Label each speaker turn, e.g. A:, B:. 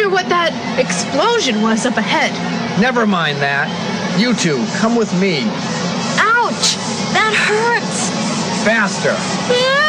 A: wonder what that explosion was up ahead.
B: Never mind that. You two, come with me.
A: Ouch! That hurts.
B: Faster.
A: Ah!